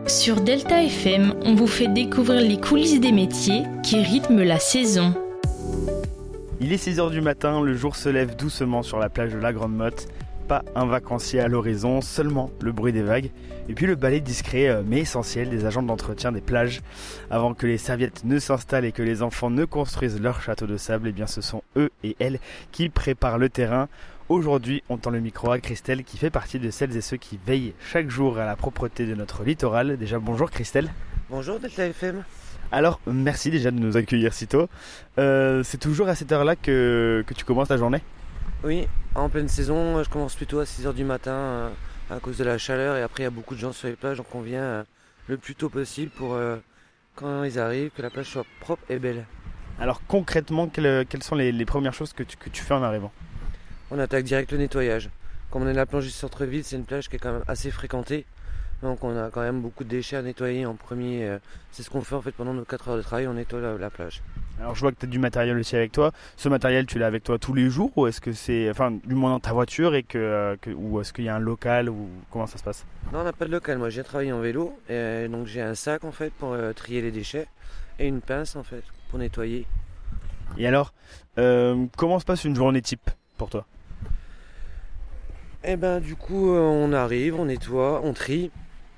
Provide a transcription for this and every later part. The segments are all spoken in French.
Sur Delta FM, on vous fait découvrir les coulisses des métiers qui rythment la saison. Il est 6h du matin, le jour se lève doucement sur la plage de la Grande Motte. Pas un vacancier à l'horizon, seulement le bruit des vagues. Et puis le balai discret mais essentiel des agents d'entretien des plages. Avant que les serviettes ne s'installent et que les enfants ne construisent leur château de sable, eh bien ce sont eux et elles qui préparent le terrain. Aujourd'hui, on tend le micro à Christelle qui fait partie de celles et ceux qui veillent chaque jour à la propreté de notre littoral. Déjà bonjour Christelle. Bonjour Delta FM. Alors merci déjà de nous accueillir si tôt. C'est toujours à cette heure-là que tu commences la journée ? Oui, en pleine saison, je commence plutôt à 6h du matin à cause de la chaleur et après il y a beaucoup de gens sur les plages donc on vient le plus tôt possible pour quand ils arrivent que la plage soit propre et belle. Alors concrètement, quelles sont les premières choses que tu fais en arrivant ? On attaque direct le nettoyage. Comme on est de la plage du centre-ville, c'est une plage qui est quand même assez fréquentée. Donc on a quand même beaucoup de déchets à nettoyer en premier. C'est ce qu'on fait en fait pendant nos 4 heures de travail, on nettoie la plage. Alors je vois que tu as du matériel aussi avec toi. Ce matériel, tu l'as avec toi tous les jours ou est-ce que c'est, du moins dans ta voiture ou est-ce qu'il y a un local ou comment ça se passe ? Non, on n'a pas de local. Moi, j'ai travaillé en vélo et donc j'ai un sac en fait pour trier les déchets et une pince en fait pour nettoyer. Et alors, comment se passe une journée type pour toi ? Et ben du coup, on arrive, on nettoie, on trie.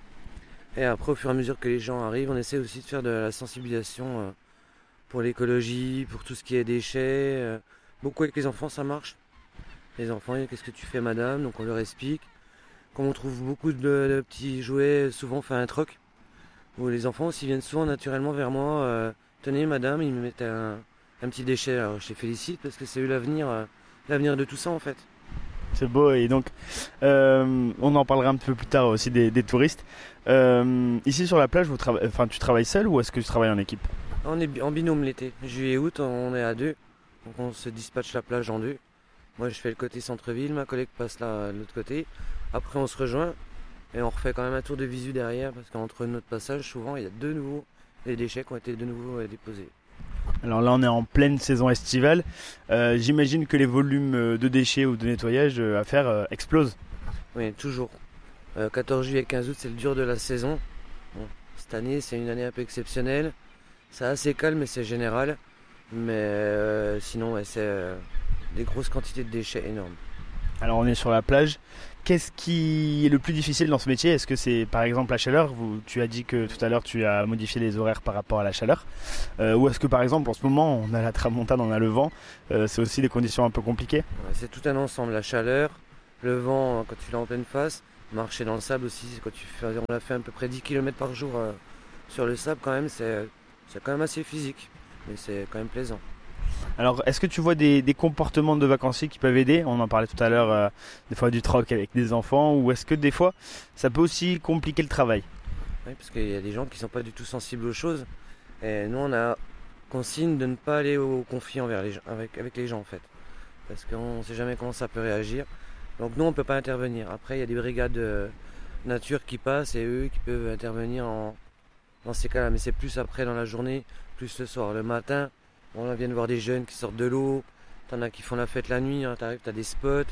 Et après, au fur et à mesure que les gens arrivent, on essaie aussi de faire de la sensibilisation pour l'écologie, pour tout ce qui est déchets. Beaucoup avec les enfants, ça marche. Les enfants, qu'est-ce que tu fais madame ? Donc on leur explique. Comme on trouve beaucoup de petits jouets, souvent on fait un troc. Où les enfants aussi viennent souvent naturellement vers moi. Tenez madame, ils me mettent un petit déchet. Alors je les félicite parce que c'est eux l'avenir de tout ça en fait. C'est beau et donc on en parlera un peu plus tard aussi des touristes. Ici sur la plage, tu travailles seul ou est-ce que tu travailles en équipe ? On est en binôme l'été, juillet et août, on est à deux. Donc on se dispatche la plage en deux. Moi je fais le côté centre-ville, ma collègue passe là de l'autre côté. Après on se rejoint et on refait quand même un tour de visu derrière parce qu'entre notre passage, souvent il y a de nouveau les déchets qui ont été de nouveau déposés. Alors là on est en pleine saison estivale, j'imagine que les volumes de déchets ou de nettoyage à faire explosent. Oui, toujours. 14 juillet et 15 août c'est le dur de la saison. Bon, cette année c'est une année un peu exceptionnelle, c'est assez calme mais c'est général. Mais sinon c'est des grosses quantités de déchets énormes. Alors on est sur la plage. Qu'est-ce qui est le plus difficile dans ce métier ? Est-ce que c'est par exemple la chaleur ? Tu as dit que tout à l'heure tu as modifié les horaires par rapport à la chaleur. Ou est-ce que par exemple en ce moment on a la tramontane, on a le vent, c'est aussi des conditions un peu compliquées ? Ouais, c'est tout un ensemble, la chaleur, le vent quand tu l'as en pleine face, marcher dans le sable aussi, on a fait à peu près 10 km par jour sur le sable quand même, c'est quand même assez physique, mais c'est quand même plaisant. Alors, est-ce que tu vois des comportements de vacanciers qui peuvent aider ? On en parlait tout à l'heure, des fois du troc avec des enfants, ou est-ce que des fois, ça peut aussi compliquer le travail ? Oui, parce qu'il y a des gens qui ne sont pas du tout sensibles aux choses. Et nous, on a consigne de ne pas aller au conflit avec les gens, en fait. Parce qu'on ne sait jamais comment ça peut réagir. Donc nous, on ne peut pas intervenir. Après, il y a des brigades nature qui passent et eux qui peuvent intervenir dans ces cas-là. Mais c'est plus après dans la journée, plus le soir. Le matin, on vient de voir des jeunes qui sortent de l'eau, t'en as qui font la fête la nuit, hein, t'arrives, t'as des spots,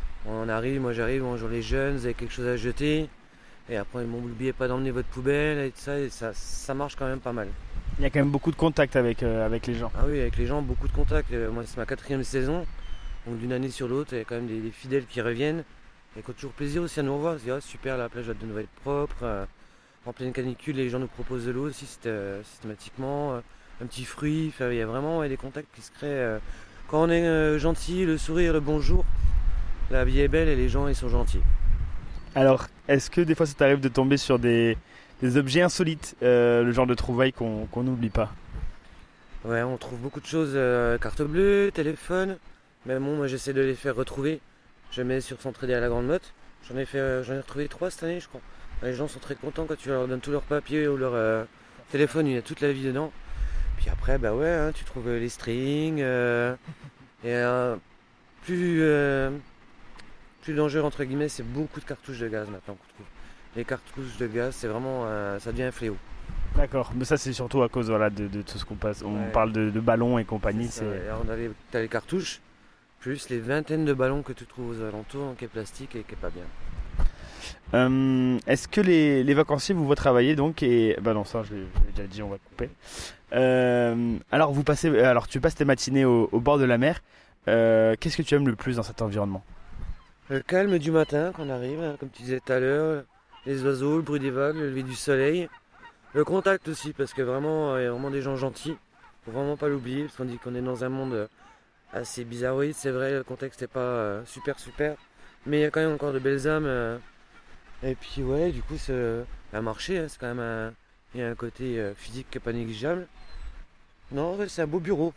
moi j'arrive, bonjour les jeunes, vous avez quelque chose à jeter, et après n'oubliez pas d'emmener votre poubelle et tout ça, et ça marche quand même pas mal. Il y a quand même beaucoup de contacts avec les gens. Ah oui, avec les gens, beaucoup de contacts, moi c'est ma 4e saison, donc d'une année sur l'autre, il y a quand même des fidèles qui reviennent, et qui ont toujours plaisir aussi à nous revoir, ils se disent super, la plage va de nouveau être propre, en pleine canicule, les gens nous proposent de l'eau aussi systématiquement, un petit fruit, il y a vraiment des contacts qui se créent. Quand on est gentil, le sourire, le bonjour, la vie est belle et les gens ils sont gentils. Alors, est-ce que des fois ça t'arrive de tomber sur des objets insolites, le genre de trouvailles qu'on n'oublie pas ? Ouais, on trouve beaucoup de choses, carte bleue, téléphone, mais bon, moi j'essaie de les faire retrouver. Je mets sur Centre-Aidé à la Grande Motte, j'en ai retrouvé 3 cette année je crois. Les gens sont très contents quand tu leur donnes tous leurs papiers ou leur téléphone, il y a toute la vie dedans. Puis après, tu trouves les strings. Plus dangereux, entre guillemets, c'est beaucoup de cartouches de gaz maintenant qu'on trouve. Les cartouches de gaz, c'est vraiment, ça devient un fléau. D'accord, mais ça c'est surtout à cause de tout ce qu'on passe. On parle de ballons et compagnie. T'as les cartouches, plus les vingtaines de ballons que tu trouves aux alentours, qui est plastique et qui est pas bien. Est-ce que les vacanciers vous voient travailler donc et bah non ça je l'ai déjà dit, on va couper. Alors tu passes tes matinées au bord de la mer. Qu'est-ce que tu aimes le plus dans cet environnement? Le calme du matin quand on arrive, hein, comme tu disais tout à l'heure, les oiseaux, le bruit des vagues, le lever du soleil. Le contact aussi, parce que vraiment, il y a vraiment des gens gentils. Faut vraiment pas l'oublier, parce qu'on dit qu'on est dans un monde assez bizarroïde. C'est vrai, le contexte n'est pas super, mais il y a quand même encore de belles âmes. Et puis ouais, du coup, à marcher, hein, c'est quand même il y a un côté physique qui n'est pas négligeable. Non, c'est un beau bureau.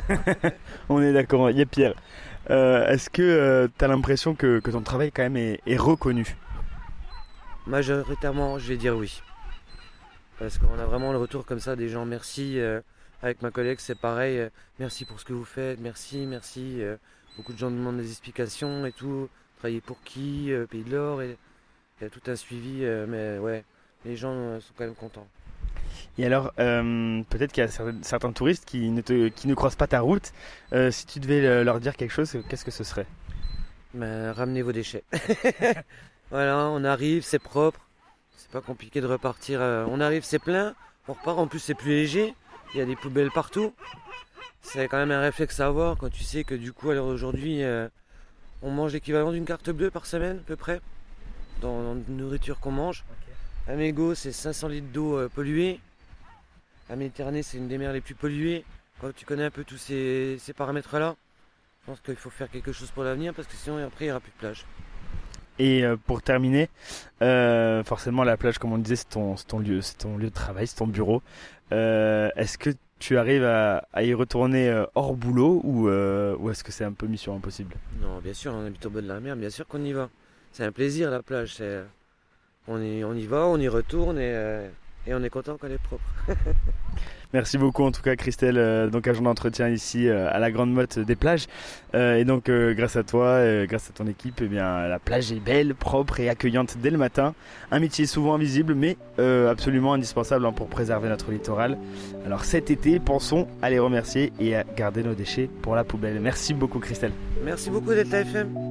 On est d'accord, il y a Pierre. Est-ce que tu as l'impression que ton travail quand même est reconnu? Majoritairement, je vais dire oui. Parce qu'on a vraiment le retour comme ça des gens, merci. Avec ma collègue, c'est pareil. Merci pour ce que vous faites, merci. Beaucoup de gens demandent des explications et tout. Travailler pour qui, Pays de l'Or, et il y a tout un suivi. Mais ouais, les gens sont quand même contents. Et alors, peut-être qu'il y a certains touristes qui ne croisent pas ta route. Si tu devais leur dire quelque chose, qu'est-ce que ce serait? Ramenez vos déchets. Voilà, on arrive, c'est propre. C'est pas compliqué de repartir. On arrive, c'est plein. On repart, en plus c'est plus léger. Il y a des poubelles partout. C'est quand même un réflexe à avoir quand tu sais que du coup, alors aujourd'hui, on mange l'équivalent d'une carte bleue par semaine, à peu près, dans la nourriture qu'on mange. Okay. À Mégo, c'est 500 litres d'eau polluée. À Méditerranée, c'est une des mers les plus polluées. Quand tu connais un peu tous ces paramètres-là, je pense qu'il faut faire quelque chose pour l'avenir parce que sinon, après, il n'y aura plus de plage. Et pour terminer, forcément la plage, comme on disait, c'est ton lieu de travail, c'est ton bureau. Est-ce que tu arrives à y retourner hors boulot ou est-ce que c'est un peu mission impossible? Non, bien sûr, on habite au bord de la mer, bien sûr qu'on y va. C'est un plaisir la plage. On y va, on y retourne et on est content quand elle est propre. Merci beaucoup en tout cas Christelle, donc agent d'entretien ici à la Grande Motte des plages. Et donc grâce à toi, grâce à ton équipe, eh bien, la plage est belle, propre et accueillante dès le matin. Un métier souvent invisible mais absolument indispensable hein, pour préserver notre littoral. Alors cet été, pensons à les remercier et à garder nos déchets pour la poubelle. Merci beaucoup Christelle. Merci beaucoup Delta FM.